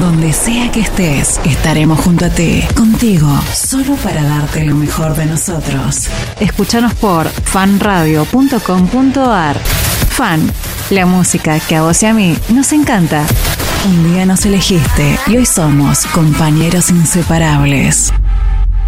Donde sea que estés, estaremos junto a ti, contigo, solo para darte lo mejor de nosotros. Escúchanos por fanradio.com.ar. Fan, la música que a vos y a mí nos encanta. Un día nos elegiste y hoy somos compañeros inseparables.